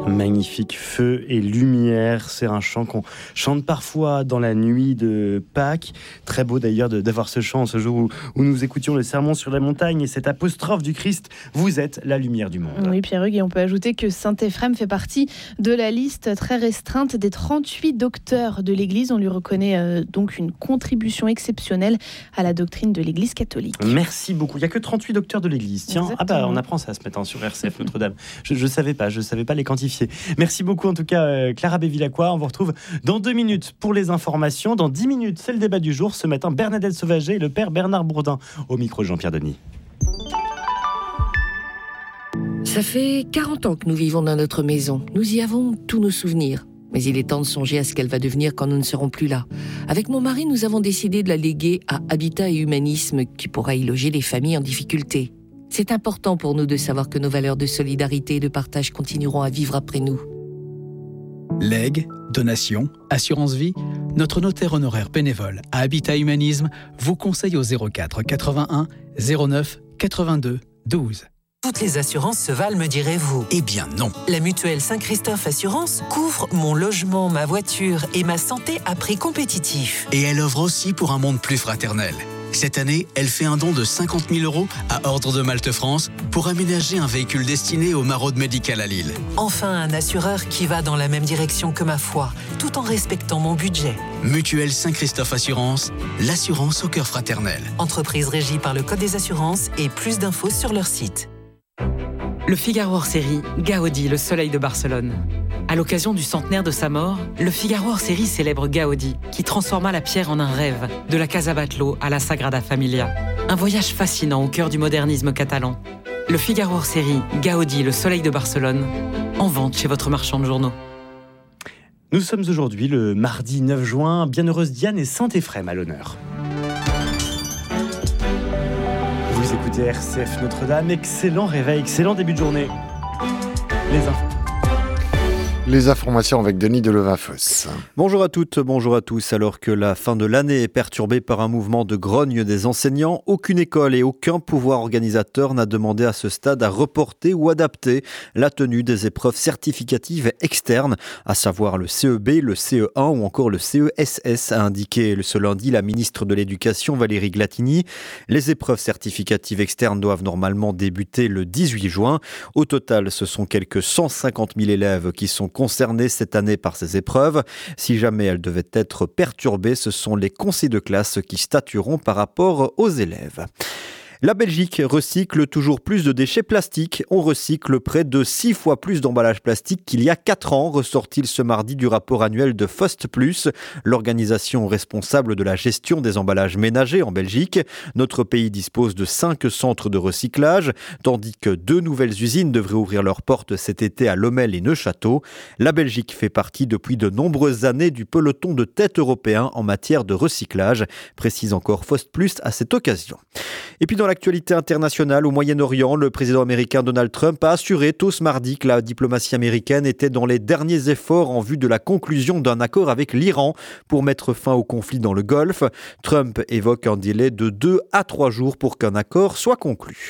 Magnifique, feu et lumière, c'est un chant qu'on chante parfois dans la nuit de Pâques. Très beau d'ailleurs d'avoir ce chant ce jour où nous écoutions le sermon sur la montagne et cette apostrophe du Christ, vous êtes la lumière du monde. Oui, Pierre-Hugues, et on peut ajouter que Saint-Éphrem fait partie de la liste très restreinte des 38 docteurs de l'Église. On lui reconnaît donc une contribution exceptionnelle à la doctrine de l'Église catholique. Merci beaucoup, il n'y a que 38 docteurs de l'Église. Tiens, on apprend ça ce matin sur RCF Notre-Dame. Je ne savais pas les quantifier. Merci beaucoup en tout cas Clara Bévilacqua. On vous retrouve dans 2 minutes pour les informations. Dans 10 minutes, c'est le débat du jour. Ce matin, Bernadette Sauvager et le père Bernard Bourdin. Au micro de Jean-Pierre Denis. Ça fait 40 ans que nous vivons dans notre maison. Nous y avons tous nos souvenirs. Mais il est temps de songer à ce qu'elle va devenir quand nous ne serons plus là. Avec mon mari, nous avons décidé de la léguer à Habitat et Humanisme, qui pourra y loger les familles en difficulté. C'est important pour nous de savoir que nos valeurs de solidarité et de partage continueront à vivre après nous. Legs, donations, assurance vie, notre notaire honoraire bénévole à Habitat Humanisme vous conseille au 04 81 09 82 12. Toutes les assurances se valent, me direz-vous? Eh bien non. La mutuelle Saint-Christophe Assurance couvre mon logement, ma voiture et ma santé à prix compétitif. Et elle offre aussi pour un monde plus fraternel. Cette année, elle fait un don de 50 000 € à Ordre de Malte France pour aménager un véhicule destiné aux maraudes médicales à Lille. Enfin, un assureur qui va dans la même direction que ma foi, tout en respectant mon budget. Mutuelle Saint-Christophe Assurance, l'assurance au cœur fraternel. Entreprise régie par le Code des assurances et plus d'infos sur leur site. Le Figaro hors série, Gaudi, le soleil de Barcelone. À l'occasion du centenaire de sa mort, le Figaro hors série célèbre Gaudi, qui transforma la pierre en un rêve, de la Casa Batlló à la Sagrada Familia. Un voyage fascinant au cœur du modernisme catalan. Le Figaro hors série, Gaudi, le soleil de Barcelone, en vente chez votre marchand de journaux. Nous sommes aujourd'hui le mardi 9 juin, Bienheureuse Diane et Saint-Éphrem à l'honneur. Vous écoutez RCF Notre-Dame, excellent réveil, excellent début de journée. Les informations avec Denis Delevinfos. Bonjour à toutes, bonjour à tous. Alors que la fin de l'année est perturbée par un mouvement de grogne des enseignants, aucune école et aucun pouvoir organisateur n'a demandé à ce stade à reporter ou adapter la tenue des épreuves certificatives externes, à savoir le CEB, le CE1 ou encore le CESS, a indiqué ce lundi la ministre de l'Éducation Valérie Glatini. Les épreuves certificatives externes doivent normalement débuter le 18 juin. Au total, ce sont quelques 150 000 élèves qui sont concernés cette année par ces épreuves. Si jamais elles devaient être perturbées, ce sont les conseils de classe qui statueront par rapport aux élèves. La Belgique recycle toujours plus de déchets plastiques. On recycle près de 6 fois plus d'emballages plastiques qu'il y a 4 ans, ressort-il ce mardi du rapport annuel de Fost Plus, l'organisation responsable de la gestion des emballages ménagers en Belgique. Notre pays dispose de 5 centres de recyclage, tandis que 2 nouvelles usines devraient ouvrir leurs portes cet été à Lommel et Neuchâteau. La Belgique fait partie depuis de nombreuses années du peloton de tête européen en matière de recyclage, précise encore Fost Plus à cette occasion. Et puis dans l'actualité internationale, au Moyen-Orient, le président américain Donald Trump a assuré tôt ce mardi que la diplomatie américaine était dans les derniers efforts en vue de la conclusion d'un accord avec l'Iran pour mettre fin au conflit dans le Golfe. Trump évoque un délai de 2 à 3 jours pour qu'un accord soit conclu.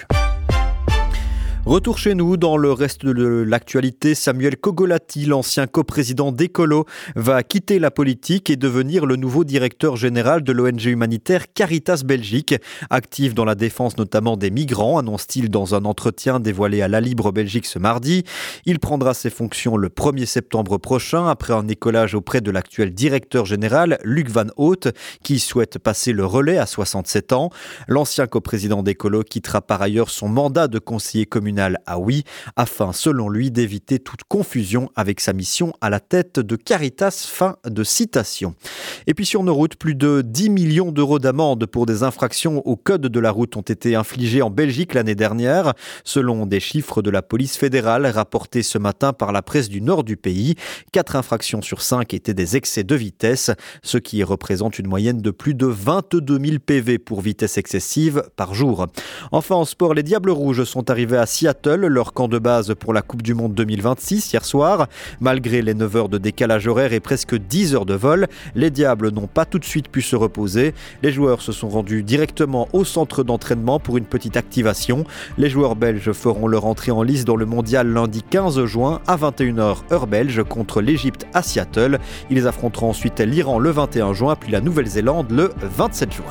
Retour chez nous, dans le reste de l'actualité, Samuel Kogolati, l'ancien coprésident d'Ecolo, va quitter la politique et devenir le nouveau directeur général de l'ONG humanitaire Caritas Belgique, actif dans la défense notamment des migrants, annonce-t-il dans un entretien dévoilé à La Libre Belgique ce mardi. Il prendra ses fonctions le 1er septembre prochain, après un écolage auprès de l'actuel directeur général, Luc Van Haute, qui souhaite passer le relais à 67 ans. L'ancien coprésident d'Ecolo quittera par ailleurs son mandat de conseiller communal à Oui, afin, selon lui, d'éviter toute confusion avec sa mission à la tête de Caritas. Fin de citation. Et puis sur nos routes, plus de 10 millions d'euros d'amende pour des infractions au code de la route ont été infligées en Belgique l'année dernière, selon des chiffres de la police fédérale rapportés ce matin par la presse du nord du pays. 4 infractions sur 5 étaient des excès de vitesse, ce qui représente une moyenne de plus de 22 000 PV pour vitesse excessive par jour. Enfin en sport, les Diables Rouges sont arrivés à Siam Seattle, leur camp de base pour la Coupe du Monde 2026 hier soir. Malgré les 9 heures de décalage horaire et presque 10 heures de vol, les Diables n'ont pas tout de suite pu se reposer. Les joueurs se sont rendus directement au centre d'entraînement pour une petite activation. Les joueurs belges feront leur entrée en lice dans le mondial lundi 15 juin à 21h heure belge contre l'Égypte à Seattle. Ils affronteront ensuite l'Iran le 21 juin puis la Nouvelle-Zélande le 27 juin.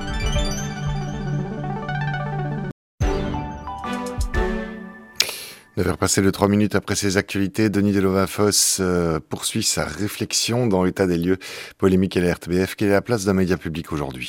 De faire passer le 3 minutes après ces actualités, Denis Delovainfoss poursuit sa réflexion dans l'état des lieux polémiques à la RTBF. Quelle est la place d'un média public aujourd'hui ?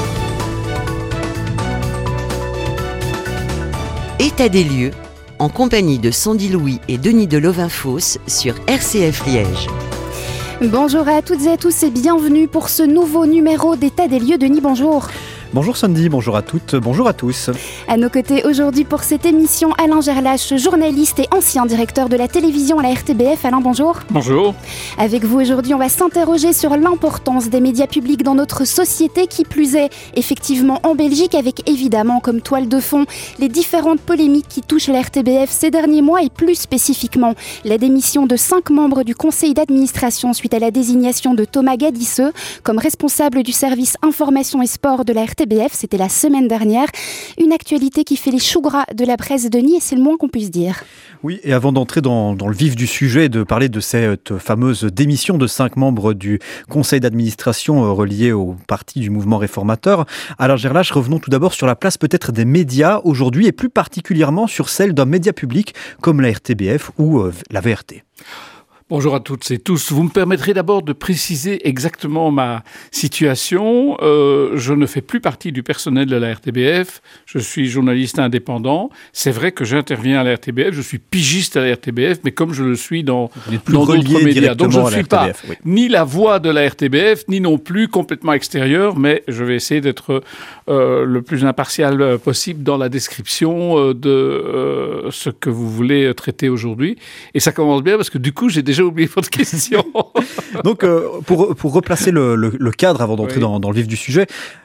État des lieux, en compagnie de Sandy Louis et Denis Delovainfoss sur RCF Liège. Bonjour à toutes et à tous et bienvenue pour ce nouveau numéro d'État des lieux. Denis, bonjour. Bonjour Sandy, bonjour à toutes, bonjour à tous. À nos côtés aujourd'hui pour cette émission, Alain Gerlache, journaliste et ancien directeur de la télévision à la RTBF. Alain, bonjour. Bonjour. Avec vous aujourd'hui, on va s'interroger sur l'importance des médias publics dans notre société, qui plus est effectivement en Belgique, avec évidemment comme toile de fond les différentes polémiques qui touchent la RTBF ces derniers mois et plus spécifiquement la démission de 5 membres du conseil d'administration suite à la désignation de Thomas Gadisseux comme responsable du service information et sport de la RTBF. C'était la semaine dernière. Une actualité qui fait les choux gras de la presse, Denis, et c'est le moins qu'on puisse dire. Oui, et avant d'entrer dans le vif du sujet et de parler de cette fameuse démission de 5 membres du conseil d'administration reliés au parti du mouvement réformateur, Alain Gerlache, revenons tout d'abord sur la place peut-être des médias aujourd'hui et plus particulièrement sur celle d'un média public comme la RTBF ou la VRT. Bonjour à toutes et tous. Vous me permettrez d'abord de préciser exactement ma situation. Je ne fais plus partie du personnel de la RTBF. Je suis journaliste indépendant. C'est vrai que j'interviens à la RTBF. Je suis pigiste à la RTBF, mais comme je le suis dans d'autres médias. Donc je ne suis pas ni la voix de la RTBF, ni non plus complètement extérieur, mais je vais essayer d'être le plus impartial possible dans la description de ce que vous voulez traiter aujourd'hui. Et ça commence bien parce que du coup, j'ai déjà oublié votre question. Donc, pour replacer le cadre avant d'entrer dans le vif du sujet,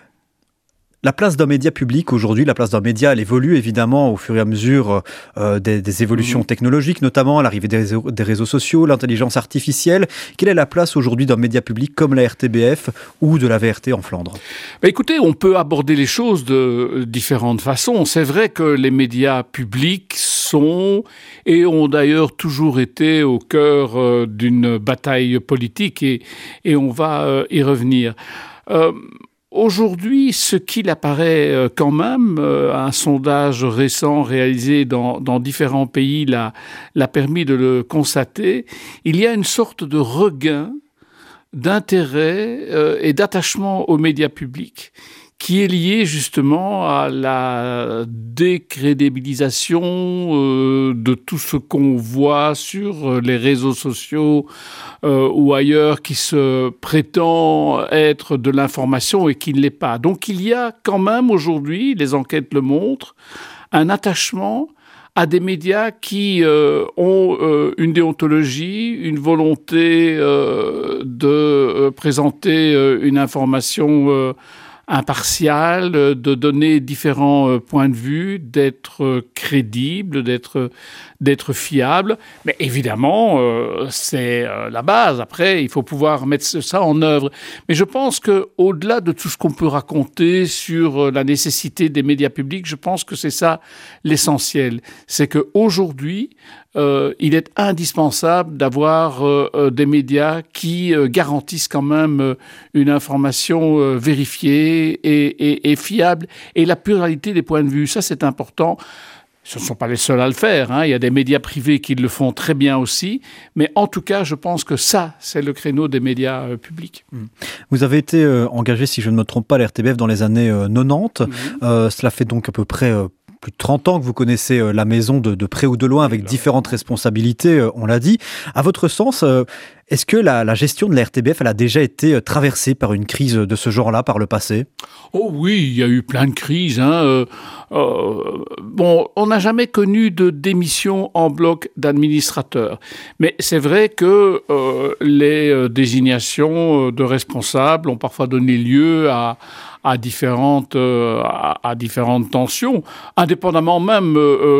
la place d'un média public aujourd'hui, la place d'un média, elle évolue évidemment au fur et à mesure des évolutions technologiques, notamment à l'arrivée des réseaux sociaux, l'intelligence artificielle. Quelle est la place aujourd'hui d'un média public comme la RTBF ou de la VRT en Flandre ? Écoutez, on peut aborder les choses de différentes façons. C'est vrai que les médias publics sont et ont d'ailleurs toujours été au cœur d'une bataille politique et on va y revenir. Aujourd'hui, ce qu'il apparaît quand même, un sondage récent réalisé dans différents pays l'a permis de le constater, il y a une sorte de regain d'intérêt et d'attachement aux médias publics qui est lié justement à la décrédibilisation de tout ce qu'on voit sur les réseaux sociaux ou ailleurs qui se prétend être de l'information et qui ne l'est pas. Donc il y a quand même aujourd'hui, les enquêtes le montrent, un attachement à des médias qui ont une déontologie, une volonté de présenter une information impartial, de donner différents points de vue, d'être crédible, d'être fiable. Mais évidemment, c'est la base. Après, il faut pouvoir mettre ça en œuvre. Mais je pense qu'au-delà de tout ce qu'on peut raconter sur la nécessité des médias publics, je pense que c'est ça l'essentiel. C'est qu'aujourd'hui, il est indispensable d'avoir des médias qui garantissent quand même une information vérifiée et fiable et la pluralité des points de vue. Ça, c'est important. Ce ne sont pas les seuls à le faire, hein. Il y a des médias privés qui le font très bien aussi. Mais en tout cas, je pense que ça, c'est le créneau des médias publics. Vous avez été engagé, si je ne me trompe pas, à l'RTBF dans les années 90. Cela fait donc à peu près plus de 30 ans que vous connaissez la maison de près ou de loin avec différentes responsabilités, on l'a dit. À votre sens, est-ce que la gestion de la RTBF elle a déjà été traversée par une crise de ce genre-là par le passé ? Oh oui, il y a eu plein de crises. Bon, on n'a jamais connu de démission en bloc d'administrateurs. Mais c'est vrai que les désignations de responsables ont parfois donné lieu à à différentes tensions, indépendamment même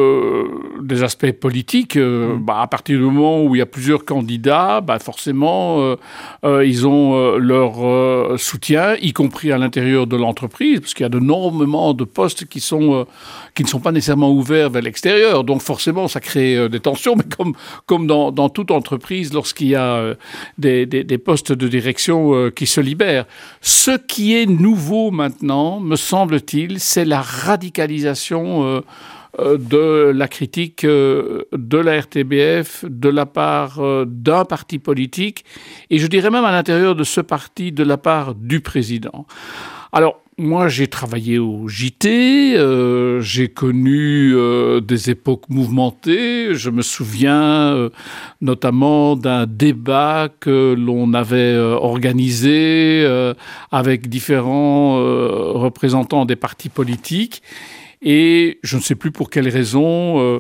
des aspects politiques. À partir du moment où il y a plusieurs candidats, forcément, ils ont leur soutien, y compris à l'intérieur de l'entreprise, parce qu'il y a énormément de postes qui ne sont pas nécessairement ouverts vers l'extérieur. Donc forcément, ça crée des tensions, mais comme dans toute entreprise, lorsqu'il y a des postes de direction qui se libèrent. Ce qui est nouveau maintenant, me semble-t-il, c'est la radicalisation de la critique de la RTBF de la part d'un parti politique, et je dirais même à l'intérieur de ce parti de la part du président. Alors, moi, j'ai travaillé au JT, j'ai connu des époques mouvementées. Je me souviens notamment d'un débat que l'on avait organisé avec différents représentants des partis politiques. Et je ne sais plus pour quelle raison,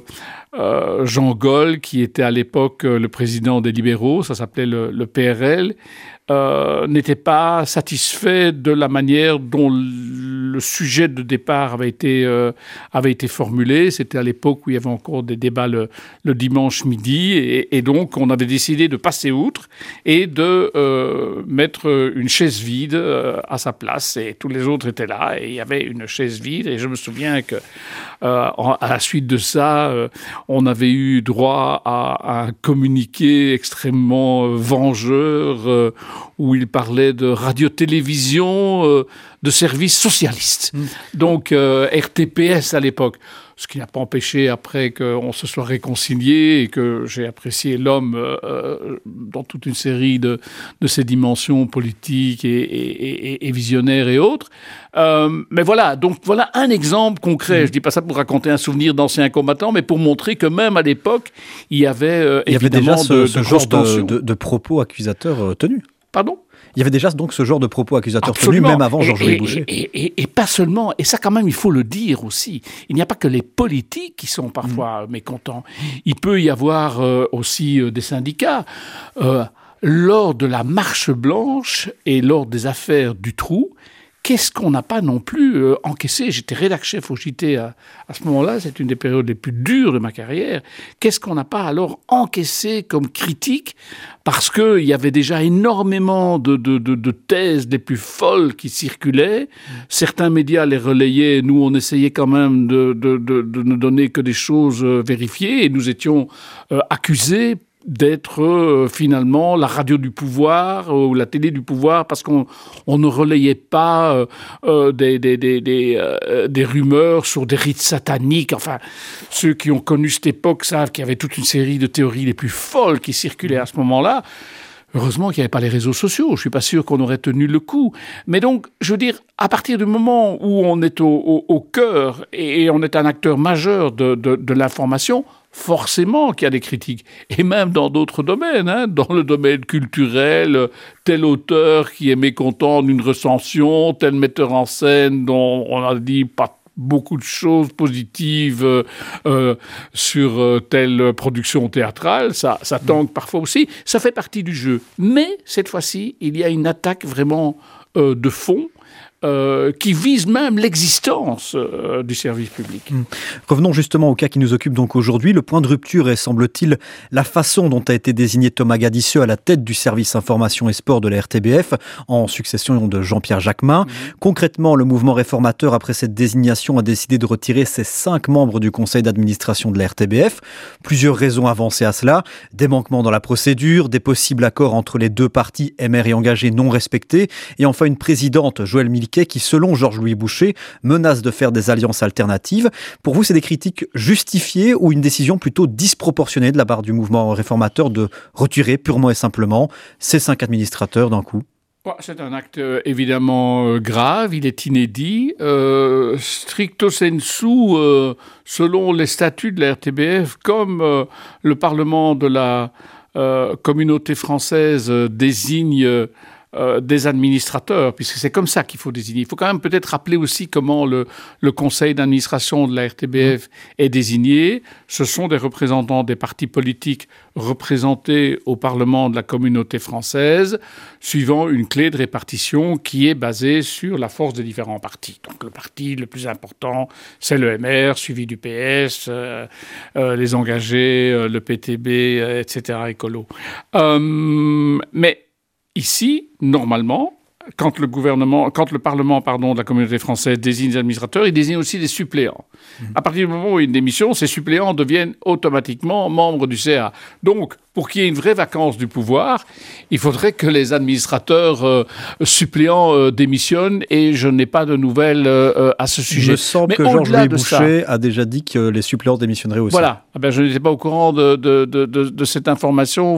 Jean Goll, qui était à l'époque le président des libéraux, ça s'appelait le PRL, n'était pas satisfait de la manière dont le sujet de départ avait été formulé. C'était à l'époque où il y avait encore des débats le dimanche midi, et donc on avait décidé de passer outre et de mettre une chaise vide à sa place, et tous les autres étaient là et il y avait une chaise vide. Et je me souviens que à la suite de ça, on avait eu droit à un communiqué extrêmement vengeur où il parlait de radio-télévision de services socialistes. Donc RTPS à l'époque. Ce qui n'a pas empêché après qu'on se soit réconcilié et que j'ai apprécié l'homme dans toute une série de ses dimensions politiques et visionnaires et autres. Mais voilà, donc voilà un exemple concret. Je ne dis pas ça pour raconter un souvenir d'anciens combattants, mais pour montrer que même à l'époque, il y avait déjà ce genre de propos accusateurs tenus. Pardon ? Il y avait déjà donc ce genre de propos accusateurs tenus, même avant Georges-Louis Boucher. Et pas seulement, et ça quand même il faut le dire aussi, il n'y a pas que les politiques qui sont parfois mécontents. Il peut y avoir aussi des syndicats. Lors de la marche blanche et lors des affaires du Trou, qu'est-ce qu'on n'a pas non plus encaissé ? J'étais rédac chef au JT à ce moment-là, c'est une des périodes les plus dures de ma carrière. Qu'est-ce qu'on n'a pas alors encaissé comme critique ? Parce qu'il y avait déjà énormément de thèses les plus folles qui circulaient. Certains médias les relayaient, nous on essayait quand même de ne donner que des choses vérifiées, et nous étions accusés d'être finalement la radio du pouvoir ou la télé du pouvoir, parce qu'on ne relayait pas des rumeurs sur des rites sataniques. Enfin, ceux qui ont connu cette époque savent qu'il y avait toute une série de théories les plus folles qui circulaient à ce moment-là. Heureusement qu'il n'y avait pas les réseaux sociaux. Je ne suis pas sûr qu'on aurait tenu le coup. Mais donc, je veux dire, à partir du moment où on est au cœur et on est un acteur majeur de l'information, forcément qu'il y a des critiques. Et même dans d'autres domaines, dans le domaine culturel, tel auteur qui est mécontent d'une recension, tel metteur en scène dont on a dit pas beaucoup de choses positives sur telle production théâtrale, ça tangue parfois aussi. Ça fait partie du jeu. Mais cette fois-ci, il y a une attaque vraiment de fond, qui vise même l'existence du service public. Revenons justement au cas qui nous occupe donc aujourd'hui. Le point de rupture est, semble-t-il, la façon dont a été désigné Thomas Gadicieux à la tête du service information et sport de la RTBF, en succession de Jean-Pierre Jacquemin. Concrètement, le mouvement réformateur, après cette désignation, a décidé de retirer ses 5 membres du conseil d'administration de la RTBF. Plusieurs raisons avancées à cela. Des manquements dans la procédure, des possibles accords entre les deux partis, MR et engagés, non respectés, et enfin une présidente, Joëlle Miliquet, qui, selon Georges-Louis Boucher, menace de faire des alliances alternatives. Pour vous, c'est des critiques justifiées ou une décision plutôt disproportionnée de la part du mouvement réformateur de retirer purement et simplement ces 5 administrateurs d'un coup ? C'est un acte évidemment grave, il est inédit. Stricto sensu, selon les statuts de la RTBF, comme le Parlement de la communauté française désigne des administrateurs, puisque c'est comme ça qu'il faut désigner. Il faut quand même peut-être rappeler aussi comment le conseil d'administration de la RTBF est désigné. Ce sont des représentants des partis politiques représentés au Parlement de la communauté française, suivant une clé de répartition qui est basée sur la force des différents partis. Donc le parti le plus important, c'est le MR, suivi du PS, les engagés, le PTB, etc., écolo. Mais ici, normalement, quand le Parlement de la communauté française désigne des administrateurs, il désigne aussi des suppléants. À partir du moment où il y a une démission, ces suppléants deviennent automatiquement membres du CA. Donc, pour qu'il y ait une vraie vacance du pouvoir, il faudrait que les administrateurs suppléants démissionnent, et je n'ai pas de nouvelles à ce sujet. Il me semble que Georges-Louis Boucher a déjà dit que les suppléants démissionneraient aussi. Voilà. Je n'étais pas au courant de cette information.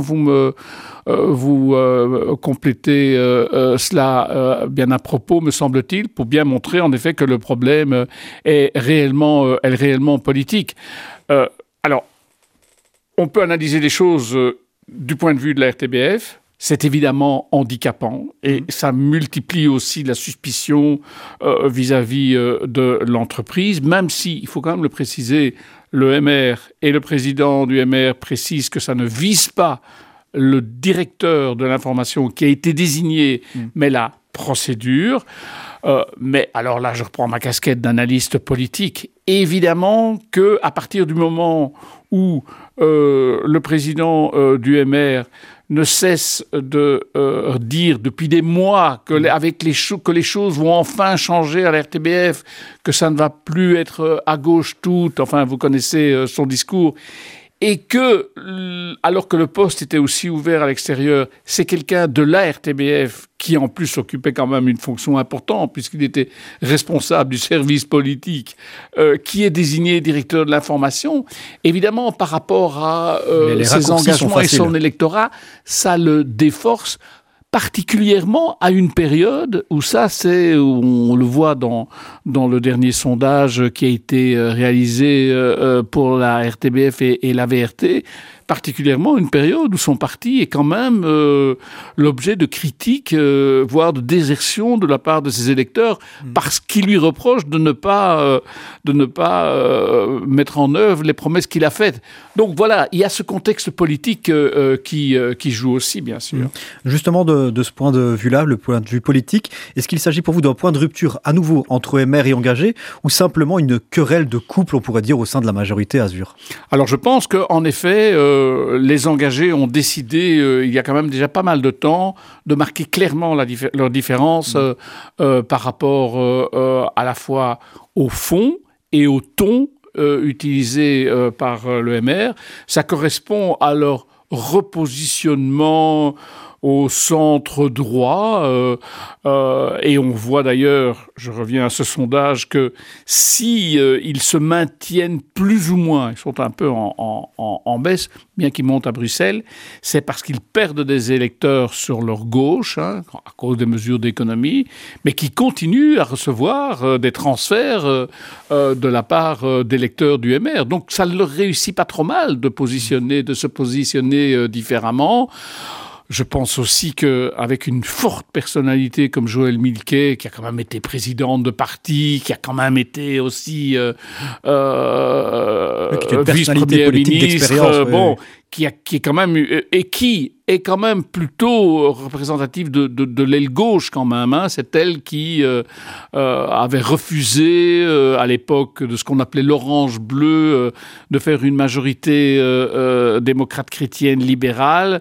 Vous complétez cela bien à propos, me semble-t-il, pour bien montrer en effet que le problème est réellement politique. Alors, on peut analyser les choses du point de vue de la RTBF. C'est évidemment handicapant et ça multiplie aussi la suspicion vis-à-vis de l'entreprise, même si, il faut quand même le préciser, le MR et le président du MR précisent que ça ne vise pas le directeur de l'information qui a été désigné, mais la procédure. Mais alors là, je reprends ma casquette d'analyste politique. Évidemment qu'à partir du moment où le président du MR ne cesse de dire depuis des mois que les choses vont enfin changer à la RTBF, que ça ne va plus être à gauche toute, enfin vous connaissez son discours, et que, alors que le poste était aussi ouvert à l'extérieur, c'est quelqu'un de la RTBF qui en plus occupait quand même une fonction importante puisqu'il était responsable du service politique, qui est désigné directeur de l'information. Évidemment, par rapport à ses engagements et son électorat, ça le déforce particulièrement à une période où on le voit dans le dernier sondage qui a été réalisé pour la RTBF et la VRT, particulièrement une période où son parti est quand même l'objet de critiques, voire de désertion de la part de ses électeurs, parce qu'ils lui reprochent de ne pas mettre en œuvre les promesses qu'il a faites. Donc voilà, il y a ce contexte politique qui joue aussi, bien sûr. Justement, de ce point de vue-là, le point de vue politique, est-ce qu'il s'agit pour vous d'un point de rupture à nouveau entre MR et engagés, ou simplement une querelle de couple, on pourrait dire, au sein de la majorité Azur? Alors je pense qu'en effet, les engagés ont décidé, il y a quand même déjà pas mal de temps, de marquer clairement leur différence par rapport à la fois au fond et au ton utilisé par le MR. Ça correspond à leur repositionnement au centre droit, et on voit d'ailleurs, je reviens à ce sondage, que si ils se maintiennent plus ou moins, ils sont un peu en baisse, bien qu'ils montent à Bruxelles, c'est parce qu'ils perdent des électeurs sur leur gauche, à cause des mesures d'économie, mais qui continuent à recevoir des transferts de la part d'électeurs du MR. Donc ça ne leur réussit pas trop mal de se positionner différemment. Je pense aussi qu'avec une forte personnalité comme Joëlle Milquet, qui a quand même été présidente de parti, qui a quand même été aussi vice-premier ministre, qui est quand même et qui est quand même plutôt représentative de l'aile gauche quand même. C'est elle qui avait refusé à l'époque de ce qu'on appelait l'orange-bleu de faire une majorité démocrate chrétienne libérale.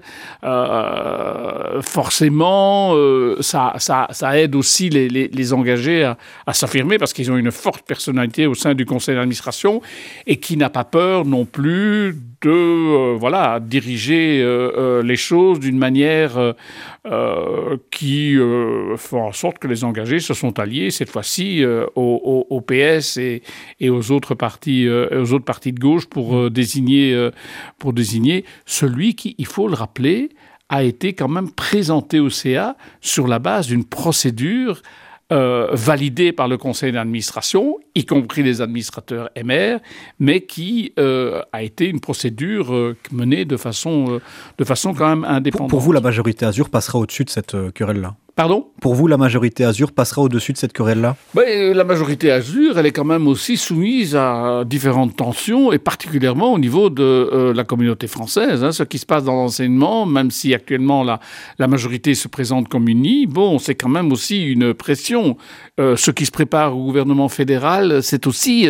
Forcément, ça aide aussi les engagés à s'affirmer parce qu'ils ont une forte personnalité au sein du conseil d'administration et qui n'a pas peur non plus de diriger les choses d'une manière qui fait en sorte que les engagés se sont alliés cette fois-ci au PS et aux autres partis de gauche pour désigner celui qui, il faut le rappeler, a été quand même présenté au CA sur la base d'une procédure validée par le conseil d'administration, y compris les administrateurs MR, mais qui a été une procédure menée de façon quand même indépendante. Pour vous, la majorité Azur passera au-dessus de cette querelle-là? Pardon ? Pour vous, la majorité Azur passera au-dessus de cette querelle-là ? La majorité Azur, elle est quand même aussi soumise à différentes tensions, et particulièrement au niveau de la communauté française. Ce qui se passe dans l'enseignement, même si actuellement la majorité se présente comme unie, c'est quand même aussi une pression. Ce qui se prépare au gouvernement fédéral, c'est aussi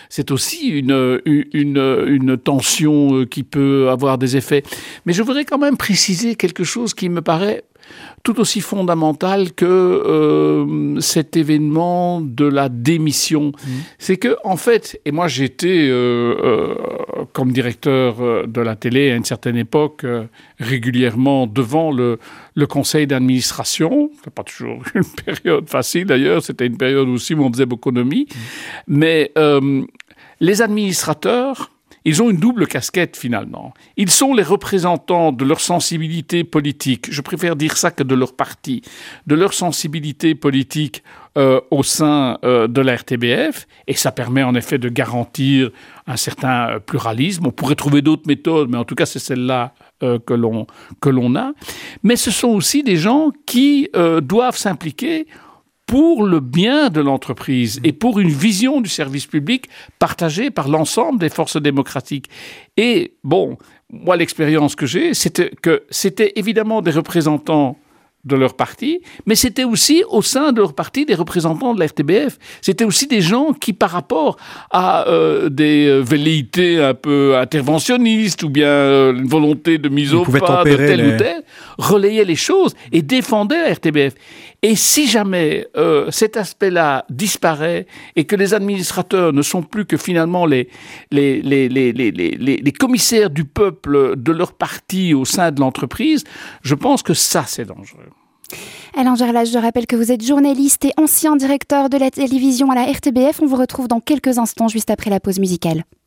une tension qui peut avoir des effets. Mais je voudrais quand même préciser quelque chose qui me paraît tout aussi fondamental que cet événement de la démission. C'est que, en fait, et moi j'étais comme directeur de la télé à une certaine époque régulièrement devant le conseil d'administration. C'est pas toujours une période facile d'ailleurs, c'était une période aussi où on faisait d'économie. Mais les administrateurs, ils ont une double casquette finalement. Ils sont les représentants de leur sensibilité politique. Je préfère dire ça que de leur parti. De leur sensibilité politique au sein de la RTBF. Et ça permet en effet de garantir un certain pluralisme. On pourrait trouver d'autres méthodes, mais en tout cas c'est celle-là que l'on a. Mais ce sont aussi des gens qui doivent s'impliquer pour le bien de l'entreprise et pour une vision du service public partagée par l'ensemble des forces démocratiques. Et moi, l'expérience que j'ai, c'était évidemment des représentants de leur parti, mais c'était aussi au sein de leur parti des représentants de la RTBF. C'était aussi des gens qui, par rapport à des velléités un peu interventionnistes ou bien une volonté de mise au pas de tel ou tel, relayaient les choses et défendaient la RTBF. Et si jamais cet aspect-là disparaît et que les administrateurs ne sont plus que finalement les commissaires du peuple de leur parti au sein de l'entreprise, je pense que ça, c'est dangereux. Alain Gerlache, je rappelle que vous êtes journaliste et ancien directeur de la télévision à la RTBF. On vous retrouve dans quelques instants, juste après la pause musicale.